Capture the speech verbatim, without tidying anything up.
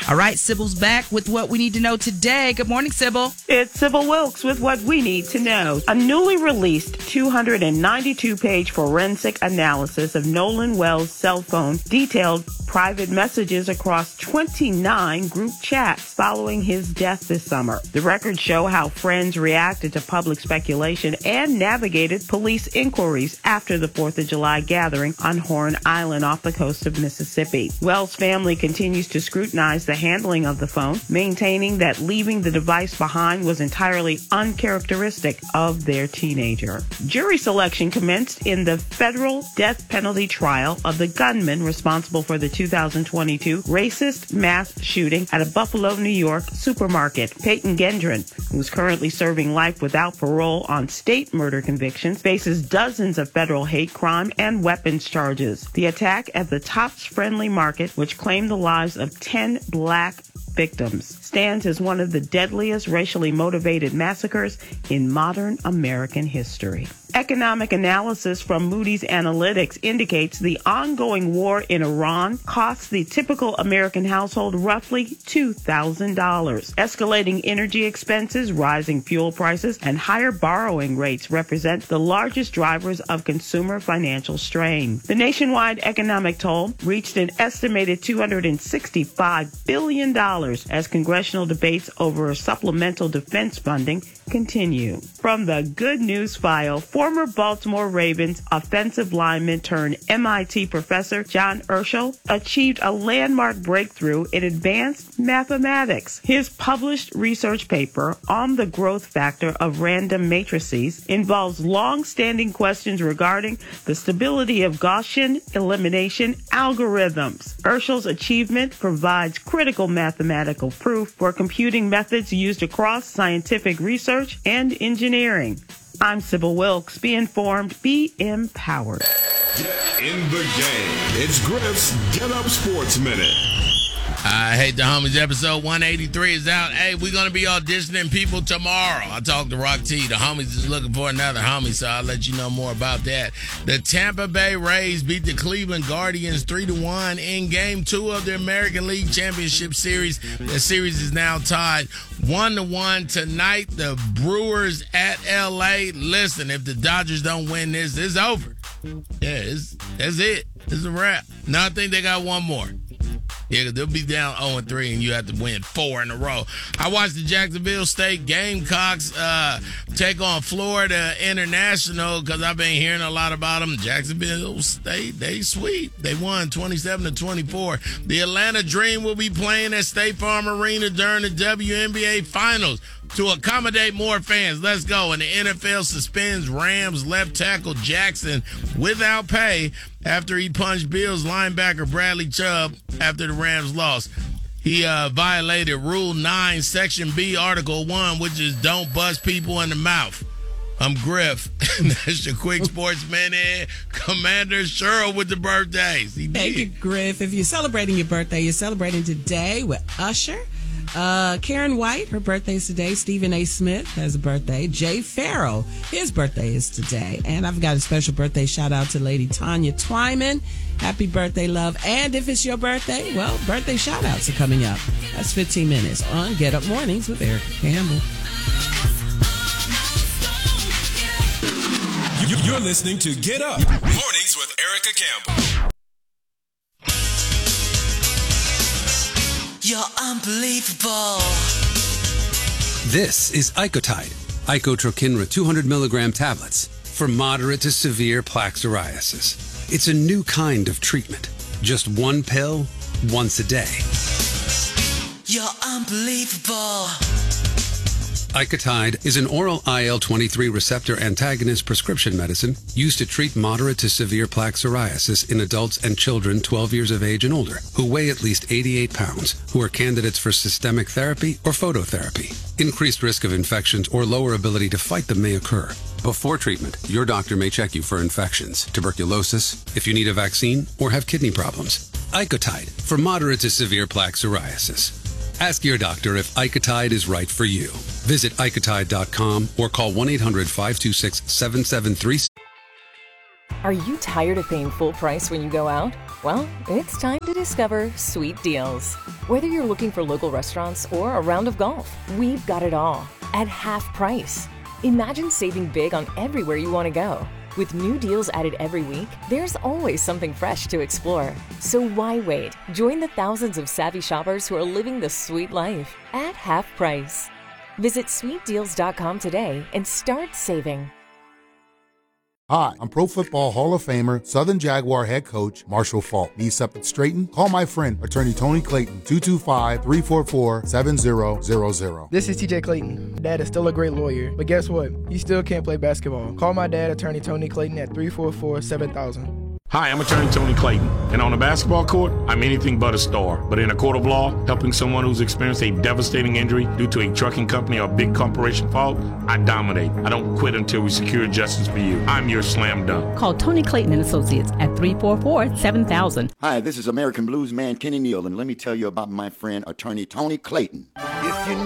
All right, Sybil's back with what we need to know today. Good morning, Sybil. It's Sybil Wilkes with what we need to know. A newly released two hundred ninety-two page forensic analysis of Nolan Wells' cell phone detailed private messages across twenty-nine group chats following his death this summer. The records show how friends reacted to public speculation and navigated police inquiries after the fourth of July gathering on Horn Island off the coast of Mississippi. Wells' family continues to scrutinize the handling of the phone, maintaining that leaving the device behind was entirely uncharacteristic of their teenager. Jury selection commenced in the federal death penalty trial of the gunman responsible for the two thousand twenty-two racist mass shooting at a Buffalo, New York supermarket. Peyton Gendron, who's currently serving life without parole on state murder convictions, faces dozens of federal hate crime and weapons charges. The attack at the Tops Friendly Market, which claimed the lives of ten black victims, stands as one of the deadliest racially motivated massacres in modern American history. Economic analysis from Moody's Analytics indicates the ongoing war in Iran costs the typical American household roughly two thousand dollars. Escalating energy expenses, rising fuel prices, and higher borrowing rates represent the largest drivers of consumer financial strain. The nationwide economic toll reached an estimated two hundred sixty-five billion dollars as congressional debates over supplemental defense funding continue. From the Good News File, former Baltimore Ravens offensive lineman turned M I T professor John Urschel achieved a landmark breakthrough in advanced mathematics. His published research paper on the growth factor of random matrices involves long-standing questions regarding the stability of Gaussian elimination algorithms. Urschel's achievement provides critical mathematical proof for computing methods used across scientific research and engineering. I'm Sybil Wilkes. Be informed, be empowered. Get in the game. It's Griff's Get Up Sports Minute. I Hate the Homies episode one eighty-three is out. Hey, we're going to be auditioning people tomorrow. I talked to Rock T. The Homies is looking for another homie, so I'll let you know more about that. The Tampa Bay Rays beat the Cleveland Guardians three to one in game two of the American League Championship Series. The series is now tied one to one tonight. The Brewers at L A. Listen, if the Dodgers don't win this, it's over. Yeah, it's, that's it. It's a wrap. Now I think they got one more. Yeah, they'll be down oh and three, and you have to win four in a row. I watched the Jacksonville State Gamecocks uh, take on Florida International because I've been hearing a lot about them. Jacksonville State, they sweet. They won twenty-seven to twenty-four. The Atlanta Dream will be playing at State Farm Arena during the W N B A Finals to accommodate more fans. Let's go. And the N F L suspends Rams left tackle Jackson without pay after he punched Bills linebacker Bradley Chubb after the Rams lost. He uh, violated Rule nine, Section B, Article one, which is don't bust people in the mouth. I'm Griff. That's your quick sports minute. Commander Cheryl with the birthdays. He Thank you, Griff. If you're celebrating your birthday, you're celebrating today with Usher. Uh, Karen White, her birthday is today. Stephen A. Smith has a birthday. Jay Farrell, his birthday is today. And I've got a special birthday shout out to Lady Tanya Twyman. Happy birthday, love. And if it's your birthday, well, birthday shout outs are coming up. That's fifteen minutes on Get Up Mornings with Erica Campbell. You're listening to Get Up Mornings with Erica Campbell. You're unbelievable. This is Icotide, Icotrokinra two hundred milligram tablets for moderate to severe plaque psoriasis. It's a new kind of treatment. Just one pill, once a day. You're unbelievable. Icotide is an oral I L twenty-three receptor antagonist prescription medicine used to treat moderate to severe plaque psoriasis in adults and children twelve years of age and older who weigh at least eighty-eight pounds, who are candidates for systemic therapy or phototherapy. Increased risk of infections or lower ability to fight them may occur. Before treatment, your doctor may check you for infections, tuberculosis, if you need a vaccine, or have kidney problems. Icotide for moderate to severe plaque psoriasis. Ask your doctor if Icotide is right for you. Visit Icotide dot com or call one eight hundred five two six seven seven three six. Are you tired of paying full price when you go out? Well, it's time to discover Sweet Deals. Whether you're looking for local restaurants or a round of golf, we've got it all at half price. Imagine saving big on everywhere you want to go. With new deals added every week, there's always something fresh to explore. So why wait? Join the thousands of savvy shoppers who are living the sweet life at half price. Visit sweet deals dot com today and start saving. Hi, I'm Pro Football Hall of Famer, Southern Jaguar head coach, Marshall Faulk. Need something straightened? Call my friend, attorney Tony Clayton, two two five, three four four, seven zero zero zero. This is T J Clayton. Dad is still a great lawyer, but guess what? He still can't play basketball. Call my dad, attorney Tony Clayton, at three four four, seven thousand. Hi, I'm attorney Tony Clayton, and on the basketball court, I'm anything but a star. But in a court of law, helping someone who's experienced a devastating injury due to a trucking company or big corporation fault, I dominate. I don't quit until we secure justice for you. I'm your slam dunk. Call Tony Clayton and Associates at three four four, seven thousand. Hi, this is American blues man Kenny Neal, and let me tell you about my friend attorney Tony Clayton. If you